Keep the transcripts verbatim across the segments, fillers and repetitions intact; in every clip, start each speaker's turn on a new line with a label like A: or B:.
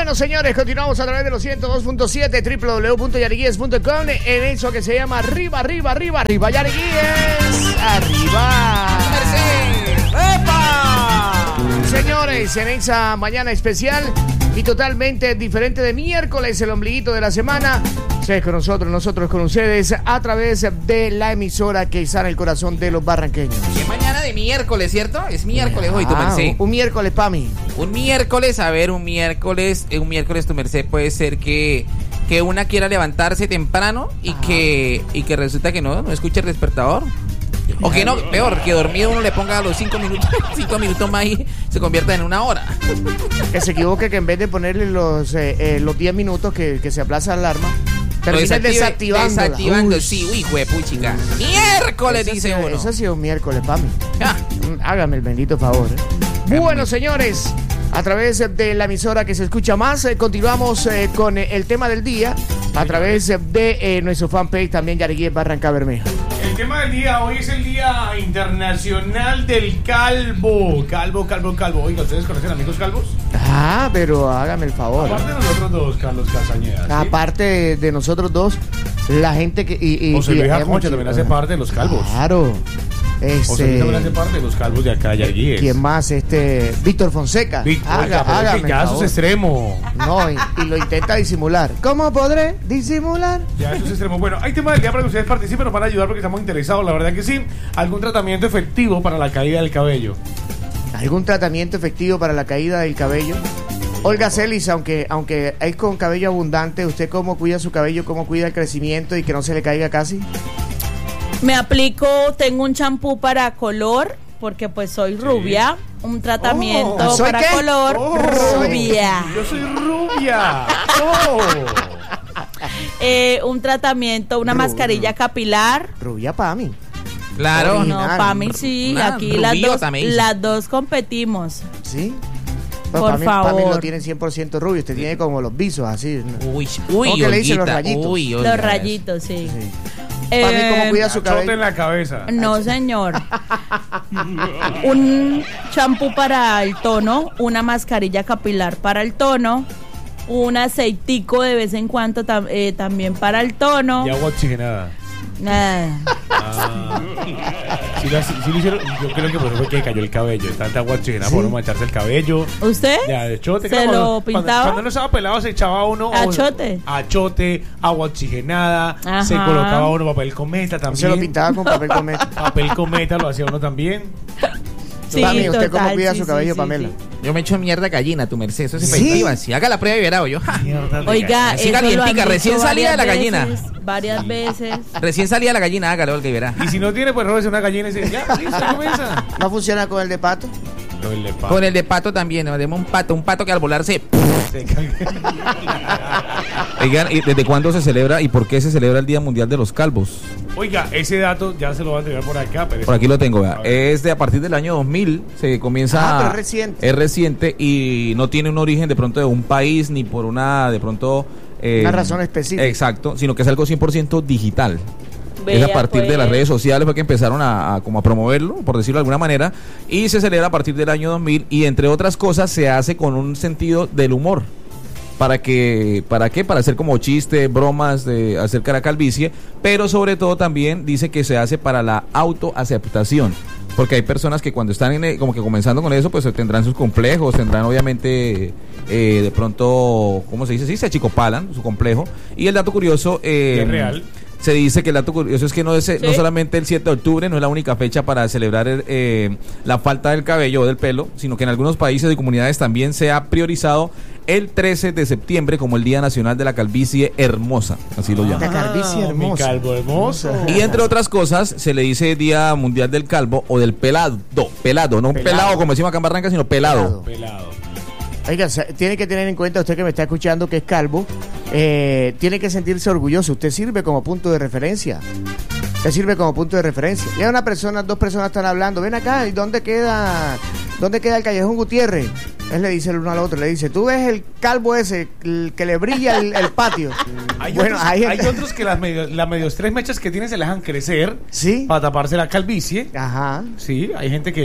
A: Bueno, señores, continuamos a través de los ciento dos punto siete, doble u doble u doble u punto yariguíes punto com, en eso que se llama Arriba, Arriba, Arriba, Arriba, Yariguíes. Arriba. ¡Epa! Señores, en esa mañana especial y totalmente diferente de miércoles, el ombliguito de la semana. Ustedes con nosotros, nosotros con ustedes, a través de la emisora que sana el corazón de los barranqueños.
B: ¿Qué mañana de miércoles, cierto? Es miércoles hoy, tu merced.
A: Un, un miércoles para mí.
B: Un miércoles, a ver, un miércoles, un miércoles, tu merced, puede ser que, que una quiera levantarse temprano y que, y que resulta que no, no escuche el despertador. O que no, peor, que dormido uno le ponga los cinco minutos, cinco minutos más y se convierta en una hora.
A: Que se equivoque, que en vez de ponerle los eh, eh, los diez minutos que, que se aplaza la alarma, termina desactivando.
B: Desactivando, sí, uy, juepuchica. Miércoles, dice
A: sí,
B: uno.
A: Eso ha sido un miércoles para mí.
B: Ah.
A: Hágame el bendito favor. ¿eh? Bueno, señores, a través de la emisora que se escucha más, eh, continuamos eh, con eh, el tema del día a través de eh, nuestro fanpage también, Yariguíes Barranca Bermeja.
C: El tema del día hoy es el Día Internacional del Calvo. Calvo, calvo, calvo. Oiga, ¿ustedes conocen amigos calvos?
A: Ah, pero hágame el favor.
C: Aparte de nosotros dos, Carlos Castañeda, ¿sí?
A: Aparte de nosotros dos, la gente que... Y, y,
C: José
A: y,
C: Luis
A: y,
C: Aconcha también hace parte de los calvos.
A: Claro. Este,
C: José Luis también hace parte de los calvos de acá, Yariguíes.
A: ¿Quién más? Este, Víctor Fonseca.
C: Víctor,
A: Haga,
C: oiga,
A: hágame
C: ya eso es extremo.
A: No, y, y lo intenta disimular. ¿Cómo podré disimular?
C: Ya eso es extremo. Bueno, hay tema del día para que ustedes participen, nos van a ayudar porque estamos interesados, la verdad que sí. ¿Algún tratamiento efectivo para la caída del cabello?
A: ¿Algún tratamiento efectivo para la caída del cabello? Olga Celis, aunque, aunque es con cabello abundante, ¿usted cómo cuida su cabello, cómo cuida el crecimiento y que no se le caiga casi?
D: Me aplico, tengo un champú para color, porque pues soy rubia, un tratamiento
A: Oh, ¿soy
D: para
A: qué?
D: color,
C: Oh,
D: rubia.
C: Yo soy rubia. Oh.
D: Eh, un tratamiento, una
A: Rubia.
D: mascarilla capilar.
A: Rubia para mí.
B: Claro.
A: Original.
D: No, para mí sí,
B: Una
D: aquí las dos,
B: rubiota, me dice.
D: las dos competimos.
A: ¿Sí?
D: Por
A: para mí,
D: favor.
A: Para mí lo tienen cien por ciento rubio. Usted tiene como los visos así.
B: Uy, uy,
A: ¿Cómo que le dicen los
B: Olguita,
A: rayitos?
B: uy,
D: Los
B: Olga,
D: rayitos, sí.
A: Sí.
D: Eh,
A: Para mí, ¿cómo cuida su
C: Achote en
A: cabello?
C: la cabeza.
D: No, señor. Un champú para el tono, una mascarilla capilar para el tono, un aceitico de vez en cuando tam- eh, también para el tono.
C: Y agua oxigenada.
D: Ah,
C: Ah. Sí, lo, sí lo hicieron. Yo creo que por eso fue que cayó el cabello. Tanta agua oxigenada
A: ¿Sí?
C: por no mancharse el cabello.
D: ¿Usted?
C: Ya, de chote.
D: ¿Se
C: claro,
D: lo
C: cuando-
D: pintaba?
C: Cuando, cuando no estaba pelado se echaba uno. o-
D: ¿Achote?
C: Achote, agua oxigenada.
D: Ajá.
C: Se colocaba uno papel cometa también.
A: Se lo pintaba con papel cometa.
C: Papel cometa lo hacía uno también.
D: sí,
A: Pami, ¿usted
D: total,
A: cómo cuida
D: sí,
A: su
D: sí,
A: cabello,
D: sí,
A: Pamela?
D: sí.
B: Yo me echo mierda gallina, tu merced, eso es
A: ¿Sí?
B: efectiva. Si haga la prueba y verá, yo. ja.
C: Mierda de
D: Oiga,
B: Así
D: eso lo han
B: calientica,
D: dicho
B: recién salida de la
D: varias
B: gallina.
D: veces, Varias veces.
B: Recién salía la gallina, hágale, Olga, y verá.
C: Y si no tiene, pues róbese una gallina y dice, ya, listo, comienza.
A: ¿No funciona con el de pato?
C: No, el de
B: Con el de pato también, nos demos un pato, un pato que al volarse.
C: Se caga.
E: Oigan, ¿y desde cuándo se celebra y por qué se celebra el Día Mundial de los Calvos?
C: Oiga, ese dato ya se lo van a entregar por acá. Pero
E: Por aquí lo tengo, vea.
C: A ver.
E: Es de a partir del año dos mil, se comienza...
A: Ah, pero es reciente.
E: Es reciente y no tiene un origen de pronto de un país ni por una, de pronto... eh,
A: Una razón específica.
E: Exacto, sino que es algo cien por ciento digital. es
D: Vea,
E: a partir de
D: pues.
E: las redes sociales fue que empezaron a, a como a promoverlo, por decirlo de alguna manera, y se celebra a partir del año dos mil y entre otras cosas se hace con un sentido del humor. ¿Para que ¿Para qué? Para hacer como chistes, bromas de acerca de la calvicie, pero sobre todo también dice que se hace para la autoaceptación, porque hay personas que cuando están en, como que comenzando con eso, pues tendrán sus complejos, tendrán obviamente eh, de pronto, ¿cómo se dice? Sí, se achicopalan su complejo. Y el dato curioso... Eh,
C: ¿Es real?
E: Se dice que el dato curioso es que no, es,
D: ¿Sí?
E: no solamente el siete de octubre, no es la única fecha para celebrar eh, la falta del cabello o del pelo, sino que en algunos países y comunidades también se ha priorizado el trece de septiembre como el Día Nacional de la Calvicie Hermosa, así lo
A: La
E: llaman.
A: calvicie
C: Ah, mi
A: hermosa.
C: calvo hermoso.
E: Y entre otras cosas, se le dice Día Mundial del Calvo o del pelado, pelado, no un
A: Pelado.
E: pelado como decimos acá en Barranca, sino pelado.
C: Pelado.
A: Oiga, se- tiene que tener en cuenta usted que me está escuchando que es calvo, eh, tiene que sentirse orgulloso. Usted sirve como punto de referencia. Usted sirve como punto de referencia. Y hay una persona, dos personas están hablando. Ven acá, ¿y dónde queda, dónde queda el Callejón Gutiérrez? Él le dice el uno al otro, le dice, tú ves el calvo ese, el que le brilla el, el patio.
C: Hay,
A: Bueno,
C: otros,
A: hay
C: hay
A: gente-
C: otros que las medios, las medios tres mechas que tienen se las dejan crecer
A: Sí.
C: para taparse la calvicie.
A: Ajá.
C: Sí, hay gente que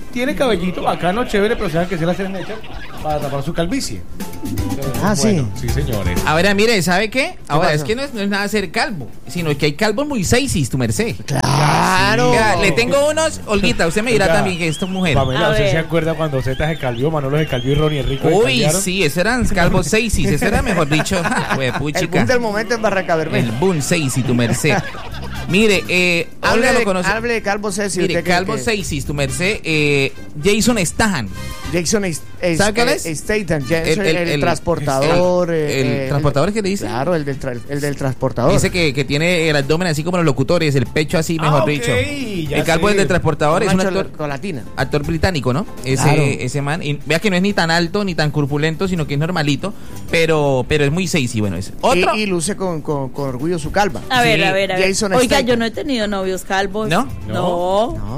C: tiene cabellito bacano, chévere, pero saben que se la hacen hecha para tapar su calvicie. Entonces,
A: Ah,
C: bueno,
A: sí.
C: Sí, señores.
B: Ahora, mire, ¿sabe qué? Ahora,
A: pasó?
B: es que no es, no es nada ser calvo, sino que hay calvos muy sexys, tu merced.
A: Claro.
B: Vea, le tengo unos, Olguita, usted me dirá
C: Oiga,
B: también que esto es mujer.
C: Pamela,
D: A
C: ¿usted
D: ver.
C: se acuerda cuando Z se calvió, Manolo se calvió y Ronnie Enrico se
B: Uy,
C: calviaron?
B: sí, esos eran calvos sexys, eso era mejor dicho.
A: El
B: Huepuchica.
A: boom del momento en Barranca
B: El
A: Bermeja.
B: boom sexy, tu merced. Mire, eh,
A: Hable
B: Olga lo
A: de,
B: conoce.
A: hable de Calvo Ceci.
B: Mire,
A: usted que-
B: calvo
A: que-
B: sexy, tu merced. Eh, Jason Statham.
A: Jason es, es-
B: ¿Sabe cuál es?
A: eh, Statham, Jason,
B: El-
A: el,
B: el- el-
A: transportador.
B: el-
A: eh,
B: el
A: eh,
B: transportador, ¿qué le dice?
A: Claro, el del, tra- el del transportador.
B: Dice que, que tiene el abdomen así como los locutores, el pecho así, mejor
C: Ah, ok,
B: dicho.
C: ya
B: El calvo
C: sé.
B: es del transportador, es un
A: Macho
B: actor,
A: con latina.
B: actor británico, ¿no? Ese,
A: Claro.
B: ese man. Y vea que no es ni tan alto ni tan corpulento, sino que es normalito, pero, pero es muy sexy, bueno, ese. Otro.
A: Y, y luce con, con, con orgullo su calva.
D: A ver,
B: Sí,
D: a ver, a ver.
A: Jason
D: Oiga,
A: Statham.
D: yo no he tenido novios calvos.
B: ¿No?
D: No.
A: No.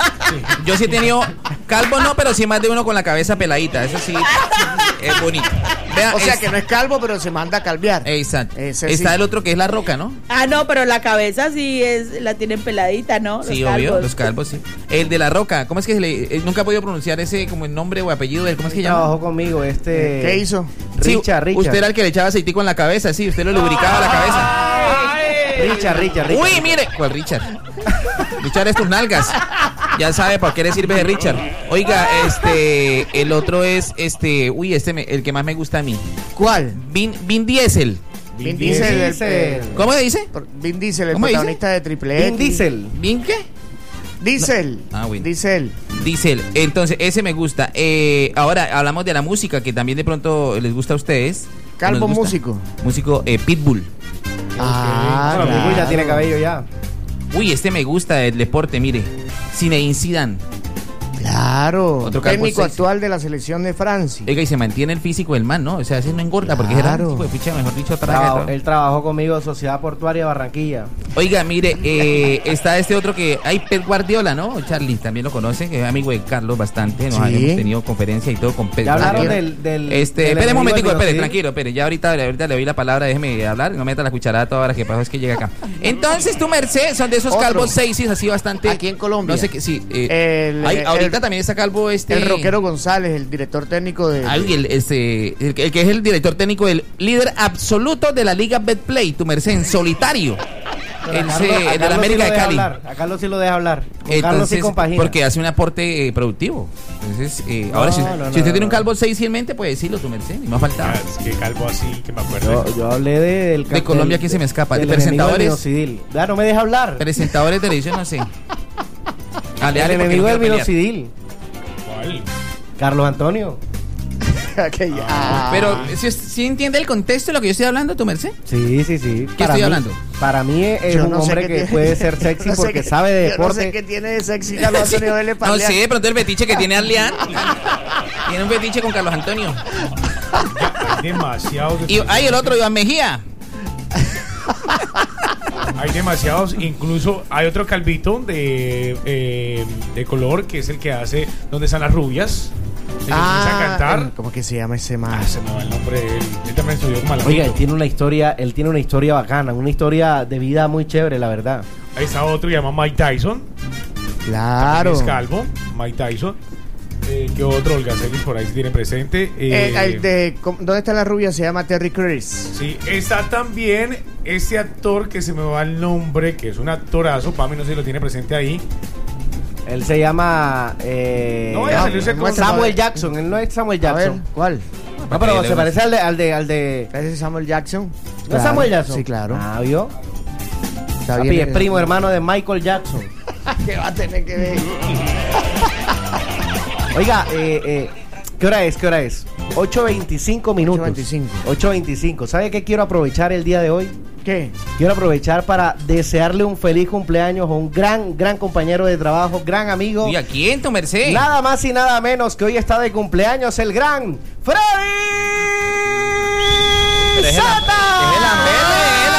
B: Yo sí he tenido calvo no, pero sí más de uno con la cabeza peladita, eso sí es bonito. Vea,
A: O sea
B: es-
A: que no es calvo, pero se manda a calviar.
B: Exacto.
A: Ese
B: Está
A: sí.
B: el otro que es la roca, ¿no?
D: Ah, no, pero la cabeza sí es, la tienen peladita, ¿no? Los
B: Sí, obvio,
D: calvos.
B: los calvos, sí. El de la roca, ¿cómo es que se le, eh, nunca he podido pronunciar ese como el nombre o apellido de él? ¿Cómo es que se llama?
F: Trabajó conmigo este.
A: ¿Qué hizo?
B: Sí,
F: Richard, Richard.
B: Usted era el que le echaba aceitico en la cabeza, sí, usted lo lubricaba la cabeza.
F: Richard, Richard, Richard.
B: Uy, mire, ¿cuál Richard? Richard es tus nalgas. Ya sabe para qué le sirve de Richard. Oiga, este, el otro es, este, uy, este, me- el que más me gusta a mí.
A: ¿Cuál?
B: Vin, Vin Diesel.
A: Vin Diesel. el-
F: Diesel.
A: eh,
B: ¿Cómo se dice?
A: Vin Diesel, el
B: ¿Cómo dice?
A: protagonista de Triple X.
F: Vin Diesel.
B: ¿Vin qué?
A: Diesel.
B: Ah, bueno.
A: Diesel.
B: Diesel. Entonces, ese me gusta. Eh, ahora hablamos de la música, que también de pronto les gusta a ustedes.
A: Calvo
B: ¿Nos gusta?
A: músico.
B: Músico eh, Pitbull.
A: Ah,
F: Bueno, Pitbull ya
A: claro.
F: tiene cabello ya.
B: Uy, este me gusta del deporte, mire. Zinedine Zidane.
A: Claro.
B: Otro calvo
A: Técnico
B: sexy.
A: actual de la selección de Francia.
B: Oiga, y se mantiene el físico del man, ¿no? O sea, ese no engorda, porque era
A: Claro.
B: tipo de picha, mejor dicho, traga
F: Trabajó-
B: de todo.
F: él trabajó conmigo en Sociedad Portuaria Barranquilla.
B: Oiga, mire, eh, está este otro que hay Pep Guardiola, ¿no? Charlie también lo conoce, que es amigo de Carlos bastante. Nos
A: Sí.
B: hemos tenido conferencia y todo con Pep
F: Ya hablaron
B: Guardiola.
F: del. del
B: Este,
F: del
B: espere un
F: enemigo
B: momentico,
F: del
B: espere,
F: Minoxidil.
B: tranquilo, espere. Ya ahorita, ahorita le doy la palabra, déjeme hablar, no meta la cucharada toda hora que pasa es que llega acá. Entonces, tu merced, son de esos
A: Otro.
B: calvos sexys así bastante.
A: Aquí en Colombia.
B: No sé qué, sí. eh,
A: El-
B: hay-
A: el-
B: ahorita también está calvo este.
A: El rockero González, el director técnico de.
B: Ay, el, este, el, que- el que es el director técnico del líder absoluto de la Liga Betplay, tu merced, en solitario.
F: Pero a
B: El,
F: Carlos-
B: se-
F: a
B: el de la
F: Carlos sí
B: América
F: lo
B: de
F: deja
B: Cali.
F: hablar, A Carlos sí lo deja hablar. Con Carlos sí
B: Entonces,
F: compagina.
B: porque hace un aporte eh, productivo. Entonces, eh,
F: No,
B: ahora, si,
F: no,
B: si
F: no,
B: usted
F: no,
B: tiene
F: no.
B: un calvo seis en mente, puede decirlo, tu merced, ni más faltaba.
C: Ah, es que calvo así, que me acuerdo.
F: Yo, yo hablé de, del
B: De Colombia, ¿quién se me escapa?
F: Del
B: ¿De
F: enemigo del
B: presentadores?
F: Minoxidil. Ya no me deja hablar.
B: Presentadores de televisión, no sé. Dale,
F: El
B: dale, porque
F: enemigo
B: no
F: del
B: quiero pelear.
F: Minoxidil.
C: ¿Cuál?
F: Carlos Antonio.
A: que ya- ah.
B: Pero, ¿si, si entiende el contexto de lo que yo estoy hablando, tu merced?
F: Sí, sí, sí.
B: ¿Qué estoy
F: mí-
B: hablando?
F: Para mí es
A: Yo
F: un
A: no sé
F: hombre
A: qué
F: que
A: tiene-
F: puede ser sexy
A: no sé
F: porque
A: qué-
F: sabe de
A: Yo no sé
F: deporte.
A: qué tiene de sexy Carlos Antonio Vélez
B: No
A: Palián.
B: sé, de pronto el fetiche que tiene Arleán. Tiene un fetiche con Carlos Antonio.
C: Hay demasiados.
B: Y hay el otro, Iván Mejía.
C: Hay demasiados. Incluso hay otro calvito de, eh, de color que es el que hace Donde están las rubias. El que comienza a cantar.
A: el- ¿Cómo que se llama ese man?
C: Ah, se me va el nombre de él. Él también estudió como
F: Oiga,
C: Alamito.
F: él tiene una historia, él tiene una historia bacana, una historia de vida muy chévere, la verdad.
C: Ahí está otro, se llama Mike Tyson.
A: Claro.
C: Es calvo. Mike Tyson. Eh, ¿Qué otro? Olga Celis por ahí se tiene presente. Eh,
A: Eh, el de, ¿cómo- ¿Dónde está la rubia? Se llama Terry Crews.
C: Sí, está también este actor que se me va el nombre, que es un actorazo. Pami no sé si lo tiene presente ahí.
F: Él se llama eh,
C: No, ya salió ese con-
F: Samuel Jackson, él no es Samuel
A: A ver,
F: Jackson.
A: ¿cuál?
F: No, pero se parece al de, al de, al de
A: ¿Ese es Samuel Jackson?
F: ¿no es
A: Claro.
F: Samuel Jackson?
A: Sí, claro.
F: Ah, ¿vio?
A: Está
F: Papi,
A: bien.
F: es primo hermano de Michael Jackson.
A: ¿Qué va a tener que ver?
F: Oiga, eh, eh, ¿qué hora es? ¿Qué hora es? ocho veinticinco minutos.
A: ocho veinticinco.
F: ocho veinticinco. ¿Sabe qué quiero aprovechar el día de hoy?
A: ¿Qué?
F: Quiero aprovechar para desearle un feliz cumpleaños a un gran, gran compañero de trabajo, gran amigo.
B: ¿Y a quién, tu merced?
F: Nada más y nada menos que hoy está de cumpleaños el gran
B: Pero
F: Freddy
B: es el am- es el Ambele, el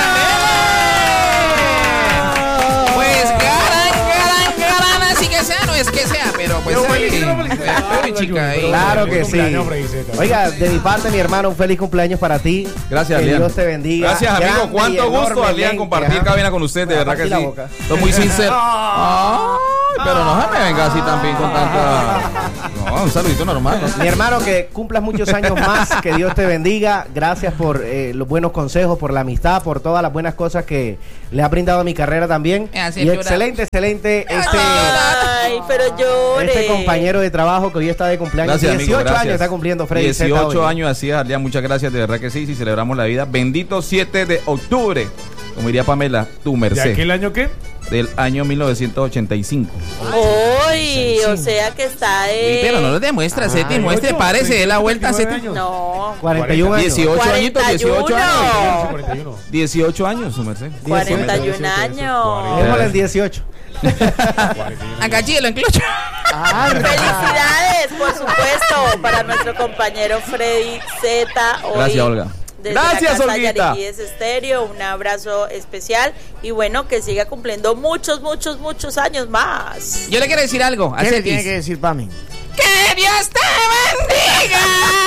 B: Ambele. Pues garan, garan, garan, así que sea, no es que sea, pero pues
C: Pero
B: ahí,
C: felicítalo, felicítalo.
B: ay, chica, ahí.
F: Claro
C: Feliz
F: que sí.
C: cumpleaños, Freddy Zeta.
F: Oiga, de mi parte, mi hermano, un feliz cumpleaños para ti.
E: Gracias,
F: Que
E: Adrián.
F: Dios te bendiga.
E: Gracias, amigo.
F: Grande y
E: Cuánto gusto,
F: enormemente,
E: Adrián, compartir
F: ajá.
E: cabina con usted. De
F: Me
E: verdad que
F: partí la
E: sí.
F: boca.
E: Estoy muy sincero. pero no se me venga así también con tanta... No, un saludito normal. ¿no?
F: Mi hermano, que cumplas muchos años más, que Dios te bendiga. Gracias por eh, los buenos consejos, por la amistad, por todas las buenas cosas que le ha brindado a mi carrera también.
B: Me hace
F: Y
B: llorar.
F: excelente, excelente este,
D: Ay, pero llore.
F: este compañero de trabajo que hoy está de cumpleaños.
E: Gracias, amigo,
F: dieciocho
E: gracias.
F: años está cumpliendo Freddy Zeta
E: dieciocho
F: hoy.
E: años así, Arlea, muchas gracias, de verdad que sí, sí, celebramos la vida. Bendito siete de octubre, como diría Pamela, tu
C: ¿De
E: merced,
C: aquel año qué?
E: del año mil novecientos ochenta y cinco.
D: Uy, o sea que está de...
B: Pero no lo demuestra, Seti,
C: Ay,
B: muestre,
C: ocho,
B: parece, dé la vuelta,
C: veintinueve
B: Seti.
C: años.
D: No,
F: cuarenta y uno años.
E: dieciocho añitos, dieciocho años.
C: cuarenta y uno.
E: dieciocho años, su merced.
D: cuarenta y un años.
F: Démosle el dieciocho.
B: Acá chíguelo en clocho.
A: Ah,
D: Felicidades, por supuesto, para nuestro compañero Freddy Zeta. Hoy,
E: Gracias, Olga.
D: Desde
E: Gracias,
D: la casa
E: Olguita.
D: Yariquíes Estéreo, un abrazo especial y bueno, que siga cumpliendo muchos, muchos, muchos años más.
B: Yo le quiero decir algo a
A: ¿Qué le
B: Cetis.
A: tiene que decir Pami?
B: ¡Que Dios te bendiga!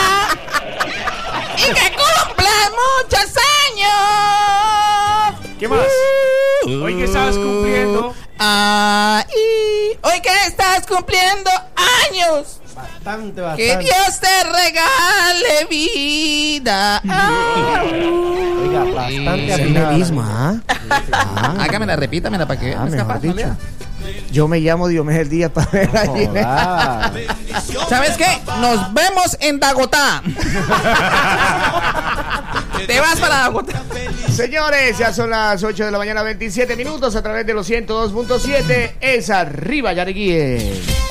B: ¡Y que cumplas muchos años!
C: ¿Qué más? Hoy que estabas cumpliendo.
B: Ah, y hoy que estás cumpliendo años,
F: Bastante,
B: que
F: bastante.
B: Dios te regale vida. Ah.
F: Oiga, bastante
A: Es
F: afinada.
A: misma, ¿ah?
B: Hágamela, repítamela para que
A: Ah,
B: vean. Es
A: mejor
B: capaz, ¿no,
A: dicho.
B: Lea?
A: Yo me llamo Diomedes Díaz para ver allí.
F: Joda.
B: ¿Sabes qué? Nos vemos en Dagotá. Te vas para Dagotá.
A: Señores, ya son las ocho de la mañana, veintisiete minutos a través de los ciento dos punto siete. Es Arriba Yariquíes.